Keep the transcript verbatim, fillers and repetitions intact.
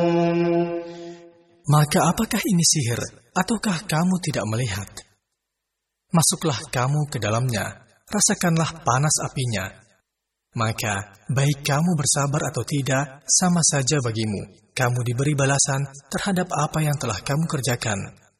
Maka apakah ini sihir, ataukah kamu tidak melihat? Masuklah kamu ke dalamnya, rasakanlah panas apinya. Maka, baik kamu bersabar atau tidak, sama saja bagimu. Kamu diberi balasan terhadap apa yang telah kamu kerjakan.